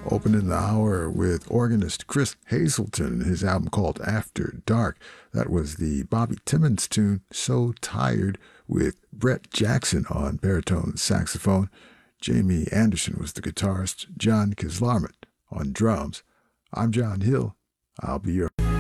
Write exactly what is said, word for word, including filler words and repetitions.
Opening the hour with organist Chris Hazelton, his album called After Dark. That was the Bobby Timmons tune, So Tired, with Brett Jackson on baritone saxophone. Jamie Anderson was the guitarist, John Kislarmit on drums. I'm John Hill. I'll be your